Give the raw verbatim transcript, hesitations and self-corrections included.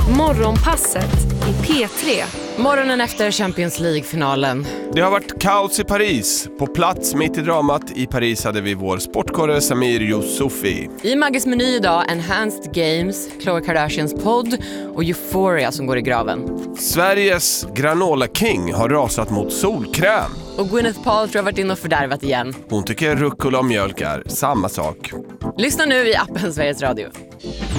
Morgonpasset i P tre. Morgonen efter Champions League-finalen. Det har varit kaos i Paris. På plats mitt i dramat i Paris hade vi vår sportkorre Samir Youssoufi. I Magges meny idag, Enhanced Games, Khloe Kardashians podd och Euphoria som går i graven. Sveriges granola king har rasat mot solkräm. Och Gwyneth Paltrow har varit in och fördärvat igen. Hon tycker rucola och mjölk är samma sak. Lyssna nu i appen Sveriges Radio.